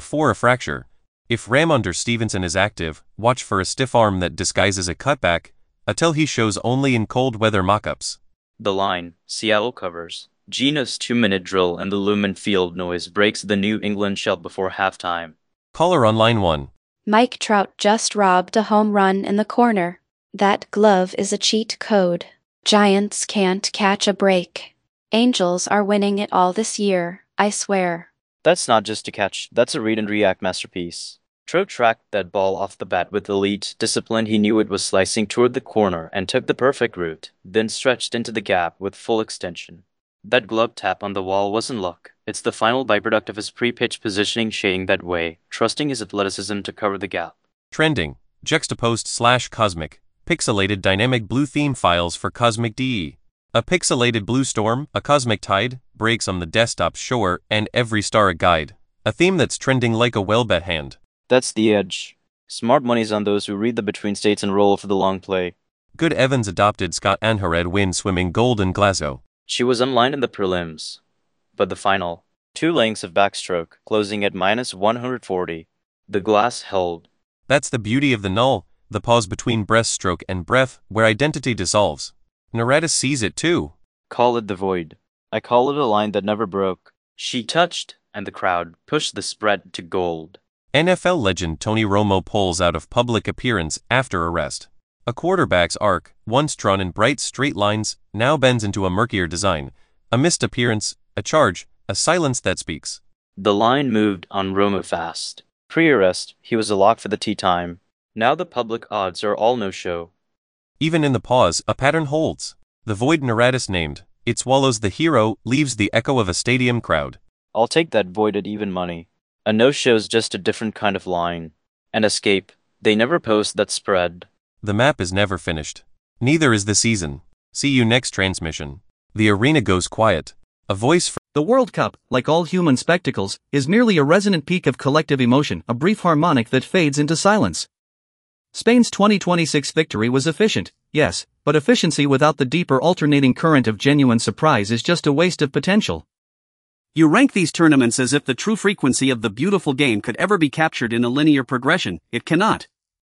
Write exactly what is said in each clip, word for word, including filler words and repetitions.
for a fracture. If Ramondre Stevenson is active, watch for a stiff arm that disguises a cutback, a tell he shows only in cold weather mock-ups. The line, Seattle covers. Gino's two-minute drill and the Lumen Field noise breaks the New England shell before halftime. Caller on line one. Mike Trout just robbed a home run in the corner. That glove is a cheat code. Giants can't catch a break. Angels are winning it all this year, I swear. That's not just a catch, that's a read and react masterpiece. Trout tracked that ball off the bat with elite discipline. He knew it was slicing toward the corner and took the perfect route, then stretched into the gap with full extension. That glove tap on the wall wasn't luck. It's the final byproduct of his pre-pitch positioning shading that way, trusting his athleticism to cover the gap. Trending, juxtaposed slash cosmic, pixelated dynamic blue theme files for Cosmic D E. A pixelated blue storm, a cosmic tide, breaks on the desktop shore, and every star a guide. A theme that's trending like a well-bet hand. That's the edge. Smart money's on those who read the between states and roll for the long play. Good Evans adopted Scott Anhared win swimming gold in Glasgow. She was unlined in the prelims, but the final, two lengths of backstroke, closing at minus one hundred forty. The glass held. That's the beauty of the null, the pause between breaststroke and breath, where identity dissolves. Naredis sees it too. Call it the void. I call it a line that never broke. She touched, and the crowd pushed the spread to gold. N F L legend Tony Romo pulls out of public appearance after arrest. A quarterback's arc, once drawn in bright straight lines, now bends into a murkier design. A missed appearance, a charge, a silence that speaks. The line moved on Romo fast. Pre-arrest, he was a lock for the tee time. Now the public odds are all no-show. Even in the pause, a pattern holds. The void Naredis named. It swallows the hero, leaves the echo of a stadium crowd. I'll take that void at even money. A no-show's just a different kind of line. An escape. They never post that spread. The map is never finished. Neither is the season. See you next transmission. The arena goes quiet. A voice for The World Cup, like all human spectacles, is merely a resonant peak of collective emotion, a brief harmonic that fades into silence. Spain's twenty twenty-six victory was efficient, yes, but efficiency without the deeper alternating current of genuine surprise is just a waste of potential. You rank these tournaments as if the true frequency of the beautiful game could ever be captured in a linear progression. It cannot.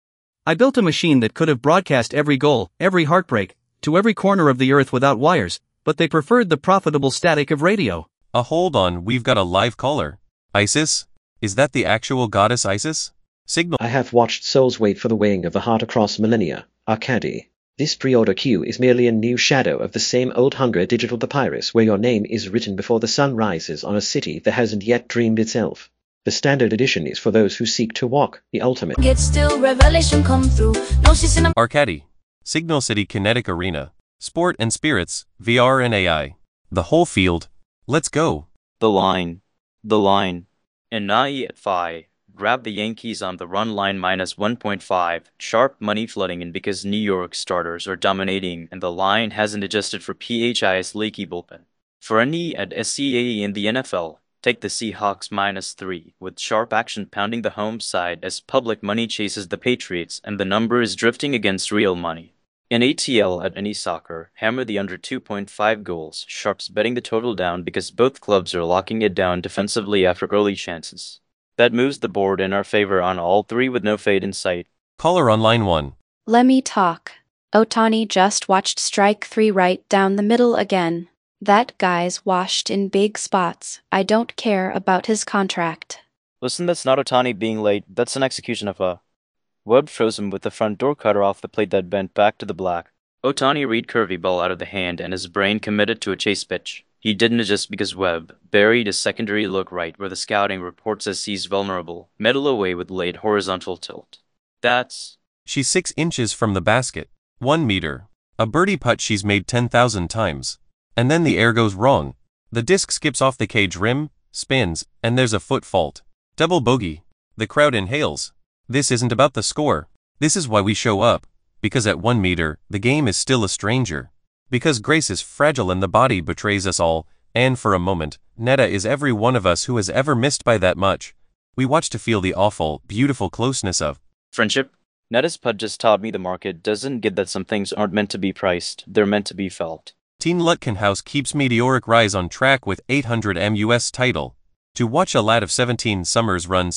I built a machine that could have broadcast every goal, every heartbreak, to every corner of the earth without wires, but they preferred the profitable static of radio. A hold on, we've got a live caller. Isis? Is that the actual goddess Isis? Signal. I have watched souls wait for the weighing of the heart across millennia, Arcady. This pre-order queue is merely a new shadow of the same old hunger digital papyrus where your name is written before the sun rises on a city that hasn't yet dreamed itself. The standard edition is for those who seek to walk the ultimate. Get still, revelation come through. No, she's in a Arcady. Signal City Kinetic Arena. Sport and Spirits, V R and A I. The whole field. Let's go. The line. The line. And Nai at five. Grab the Yankees on the run line minus one point five. Sharp money flooding in because New York starters are dominating and the line hasn't adjusted for P H I's leaky bullpen. For any at S C A E in the N F L, take the Seahawks minus three, with sharp action pounding the home side as public money chases the Patriots and the number is drifting against real money. In A T L at any soccer, hammer the under two point five goals, sharps betting the total down because both clubs are locking it down defensively after early chances. That moves the board in our favor on all three with no fade in sight. Caller on line one. Let me talk. Otani just watched strike three right down the middle again. That guy's washed in big spots. I don't care about his contract. Listen, that's not Otani being late, that's an execution of a... Webb froze him with the front door cutter off the plate that bent back to the black. Otani read curvy ball out of the hand and his brain committed to a chase pitch. He didn't adjust because Webb buried a secondary look right where the scouting report says he's vulnerable, metal away with late horizontal tilt. That's... She's six inches from the basket. One meter. A birdie putt she's made ten thousand times. And then the air goes wrong. The disc skips off the cage rim, spins, and there's a foot fault. Double bogey. The crowd inhales. This isn't about the score. This is why we show up. Because at one meter, the game is still a stranger. Because grace is fragile and the body betrays us all, and for a moment, Netta is every one of us who has ever missed by that much. We watch to feel the awful, beautiful closeness of friendship. Netta's putt just taught me the market doesn't get that some things aren't meant to be priced, they're meant to be felt. Teen Lutkenhouse keeps meteoric rise on track with eight hundred M U S title. To watch a lad of seventeen summers run